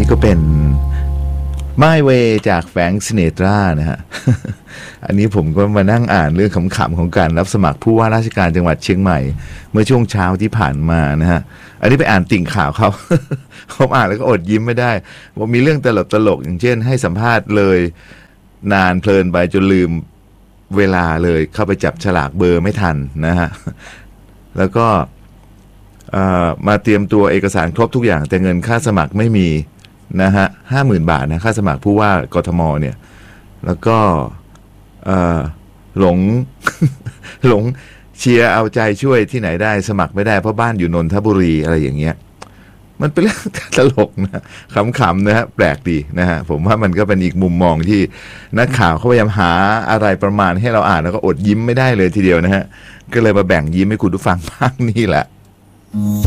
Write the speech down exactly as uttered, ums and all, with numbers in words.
นี่ก็เป็นMy Way จากแฟรงค์ซินเนตรานะฮะ อันนี้ผมก็มานั่งอ่านเรื่องขำๆของการรับสมัครผู้ว่าราชการจังหวัดเชียงใหม่เมื่อช่วงเช้าที่ผ่านมานะฮะอันนี้ไปอ่านติ่งข่าวเขา ผมอ่านแล้วก็อดยิ้มไม่ได้ว่ามีเรื่องตลกๆอย่างเช่นให้สัมภาษณ์เลยนานเพลินไปจนลืมเวลาเลยเข้าไปจับฉลากเบอร์ไม่ทันนะฮะแล้วก็มาเตรียมตัวเอกสารครบทุกอย่างแต่เงินค่าสมัครไม่มีนะฮะห้าหมื่นบาทนะค่าสมัครผู้ว่ากทมเนี่ยแล้วก็หลง หลงเชียร์เอาใจช่วยที่ไหนได้สมัครไม่ได้เพราะบ้านอยู่นนทบุรีอะไรอย่างเงี้ยมันเป็นเรื่องตลกนะขำๆนะฮะแปลกดีนะฮะผมว่ามันก็เป็นอีกมุมมองที่นักข่าวเขาพยายามหาอะไรประมาณให้เราอ่านแล้วก็อดยิ้มไม่ได้เลยทีเดียวนะฮะก็เลยมาแบ่งยิ้มให้คุณผู้ฟังบ้างนี่แหละ